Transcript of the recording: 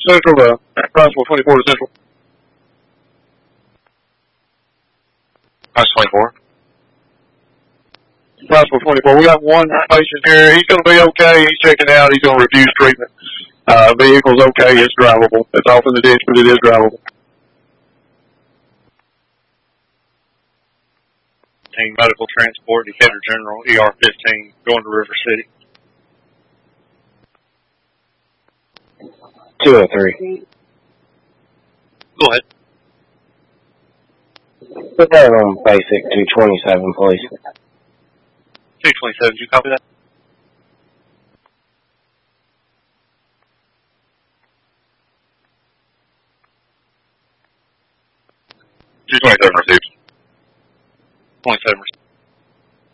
Central to Roswell 24 to Central. House 24. Roswell 24. We got one patient here. He's going to be okay. He's checking out. He's going to refuse treatment. Vehicle's okay. It's drivable. It's off in the ditch, but it is drivable. Team medical transport, Decatur General, ER 15, going to River City. 203. Go ahead. Put that on basic 227, please. 227, did you copy that?